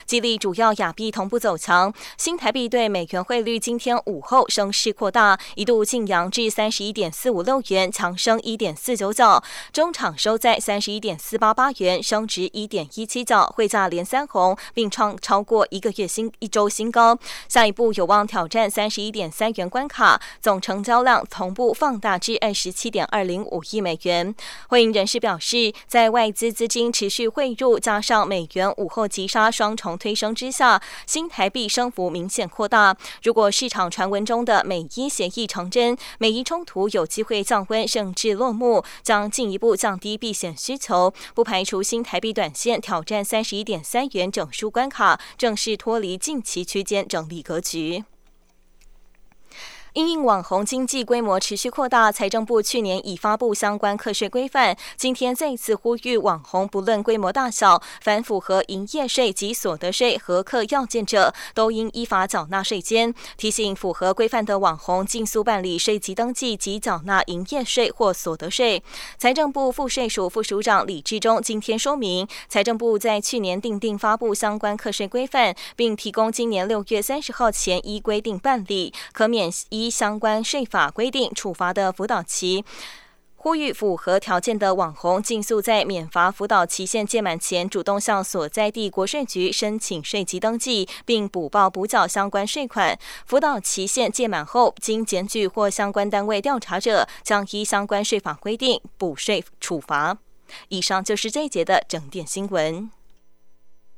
激励主要亚币同步走强。新台币对美元汇率今天午后升势扩大，一度晋扬至31.456元，强升1.49角，中场收在31.488元，升值1.17角，汇价连三红，并创超过一周新高。下一步有望挑战31.3元关卡，总成交量同步放大至27.205亿美元。会银人士表示，在外资资金持续汇入，加上美元午后急杀双重推升之下，新台币升幅明显扩大。如果市场传闻中的美伊协议成真，美伊冲突有机会降温甚至落幕，将进一步降低避险需求，不排除新台币短线挑战31.3元整数关卡，正式脱离近期区间整理格局。因应网红经济规模持续扩大，财政部去年已发布相关课税规范，今天再次呼吁网红不论规模大小，凡符合营业税及所得税核课要件者，都应依法缴纳税监。提醒符合规范的网红尽速办理税籍登记及缴纳营业税或所得税。财政部赋税署副署长李志忠今天说明，财政部在去年订定发布相关课税规范，并提供今年6月30号前依规定办理，可免依相关税法规定处罚的辅导期。呼吁符合条件的网红尽速在免罚辅导期限届满前，主动向所在地国税局申请税籍登记，并补报补缴相关税款。辅导期限届满后，经检举或相关单位调查者，将依相关税法规定补税处罚。以上就是这一节的整点新闻。